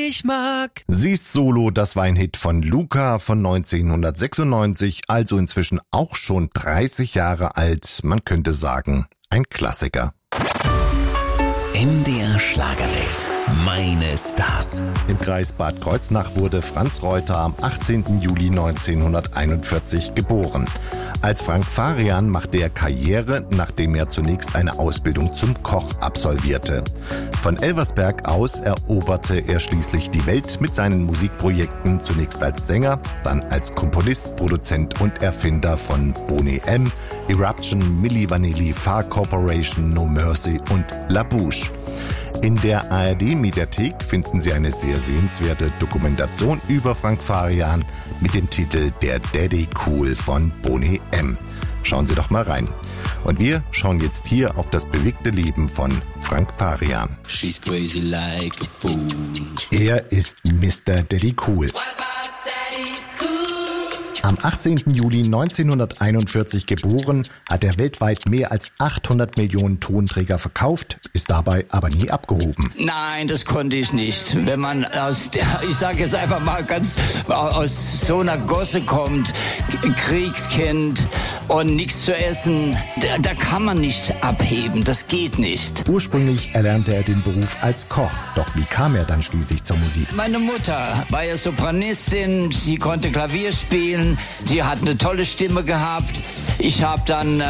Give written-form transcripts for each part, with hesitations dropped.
ich mag. Sie ist Solo, das war ein Hit von Luca von 1996, also inzwischen auch schon 30 Jahre alt. Man könnte sagen, ein Klassiker. MDR Schlagerwelt. Meine Stars. Im Kreis Bad Kreuznach wurde Franz Reuter am 18. Juli 1941 geboren. Als Frank Farian machte er Karriere, nachdem er zunächst eine Ausbildung zum Koch absolvierte. Von Elversberg aus eroberte er schließlich die Welt mit seinen Musikprojekten, zunächst als Sänger, dann als Komponist, Produzent und Erfinder von Boney M., Eruption, Milli Vanilli, Far Corporation, No Mercy und La Bouche. In der ARD-Mediathek finden Sie eine sehr sehenswerte Dokumentation über Frank Farian mit dem Titel Der Daddy Cool von Boney M. Schauen Sie doch mal rein. Und wir schauen jetzt hier auf das bewegte Leben von Frank Farian. She's crazy like a fool. Er ist Mr. Daddy Cool. Am 18. Juli 1941 geboren, hat er weltweit mehr als 800 Millionen Tonträger verkauft, ist dabei aber nie abgehoben. Nein, das konnte ich nicht. Wenn man ich sage jetzt einfach mal ganz, aus so einer Gosse kommt, Kriegskind und nichts zu essen, da kann man nicht abheben, das geht nicht. Ursprünglich erlernte er den Beruf als Koch, doch wie kam er dann schließlich zur Musik? Meine Mutter war ja Sopranistin, sie konnte Klavier spielen, sie hat eine tolle Stimme gehabt. Ich habe dann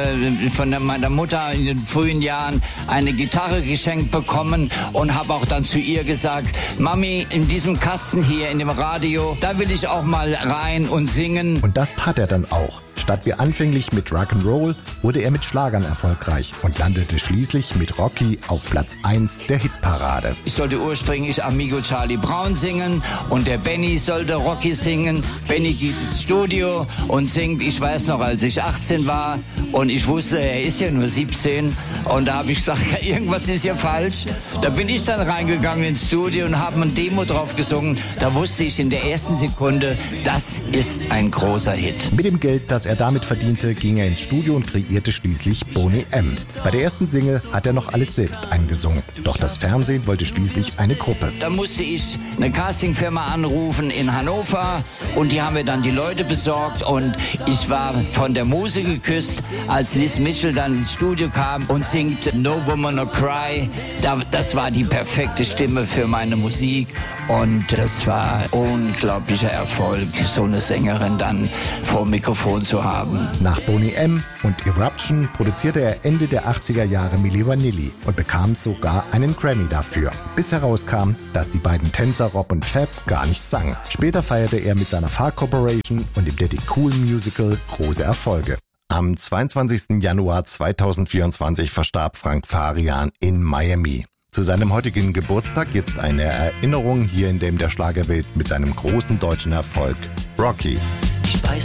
von meiner Mutter in den frühen Jahren eine Gitarre geschenkt bekommen und habe auch dann zu ihr gesagt, Mami, in diesem Kasten hier, in dem Radio, da will ich auch mal rein und singen. Und das tat er dann auch. Statt wie anfänglich mit Rock'n'Roll wurde er mit Schlagern erfolgreich und landete schließlich mit Rocky auf Platz 1 der Hitparade. Ich sollte ursprünglich Amigo Charlie Brown singen und der Benny sollte Rocky singen. Benny geht ins Studio und singt, ich weiß noch, als ich 18 war und ich wusste, er ist ja nur 17 und da habe ich gesagt, irgendwas ist hier falsch. Da bin ich dann reingegangen ins Studio und habe ein Demo drauf gesungen. Da wusste ich in der ersten Sekunde, das ist ein großer Hit. Mit dem Geld, das er damit verdiente, ging er ins Studio und kreierte schließlich Boney M. Bei der ersten Single hat er noch alles selbst eingesungen. Doch das Fernsehen wollte schließlich eine Gruppe. Da musste ich eine Castingfirma anrufen in Hannover und die haben mir dann die Leute besorgt und ich war von der Muse geküsst, als Liz Mitchell dann ins Studio kam und singt No Woman No Cry. Das war die perfekte Stimme für meine Musik und das war unglaublicher Erfolg, so eine Sängerin dann vor dem Mikrofon zu haben. Nach Boney M. und Eruption produzierte er Ende der 80er Jahre Milli Vanilli und bekam sogar einen Grammy dafür, bis herauskam, dass die beiden Tänzer Rob und Fab gar nicht sangen. Später feierte er mit seiner Far Corporation und dem Daddy Cool Musical große Erfolge. Am 22. Januar 2024 verstarb Frank Farian in Miami. Zu seinem heutigen Geburtstag jetzt eine Erinnerung hier in der Schlagerwelt mit seinem großen deutschen Erfolg Rocky.